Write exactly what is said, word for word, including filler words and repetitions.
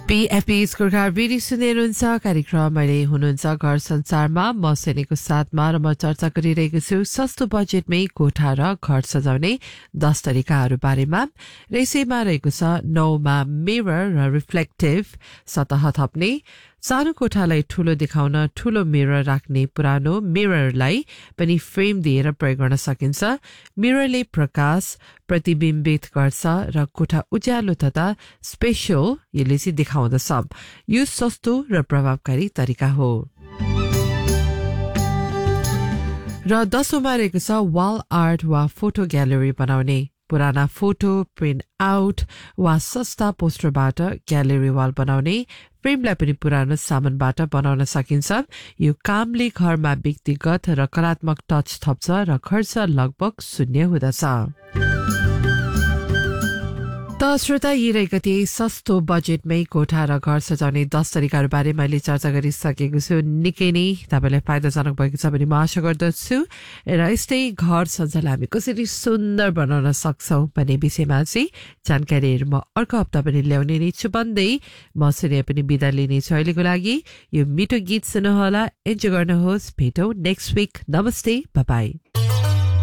BFP स्कोरकार BD सुन्नुहुन्छ कार्यक्रम अहिले हुनुहुन्छ घर संसारमा म सेनेको साथमा र म चर्चा गरिरहेको छु सस्तो बजेटमै कोठा र घर सजाउने दस तरिकाहरू बारेमा र यसैमा रहेको छ नौमा मिरर र रिफ्लेक्टिभ सतह थप्ने सानो कोठालाई ठूलो देखाउन ठूलो मिरर राख्ने पुरानो मिररलाई पनि फ्रेम दिएर प्रयोग गर्न सकिन्छ मिररले प्रकाश प्रतिबिम्बित गर्छ र कोठा उज्यालो तथा स्पेशल यसले चाहिँ देखाउँदछ यो सस्तो र प्रभावकारी तरिका हो र दशौंमा रहेको छ वाल आर्ट वा फोटो ग्यालरी बनाउने पुराना फोटो प्रिन्ट आउट वा सस्ता पोस्टरबाट ग्यालरी वाल बनाउने फ्रेमलाई पनि पुरानो सामानबाट बनाउन सकिन्छ यो कामले घरमा व्यक्तिगत र कलात्मक टच थप्छ र खर्च लगभग शून्य हुँदछ त श्रोता यी रहेका थिए सस्तो बजेटमै कोठा र घर सजाउने दस तरिकाहरू बारे मैले चर्चा गरिसकेको छु निकै नै तपाईलाई फाइदाजनक भएको छ भने म आशा गर्दछु र यस्तै घर सजालाई हामी कसरी सुन्दर बनाउन सक्छौं भन्ने विषयमा चाहिँ जानकारीहरू म अर्को हप्ता पनि ल्याउने नै छु भन्दै म सुने पनि बिदा लिने छु अहिलेको लागि यो मिठो गीत सुन्नुहोला एन्जोय गर्नुहोस् भेटौं नेक्स्ट विक नमस्ते बाइ बाइ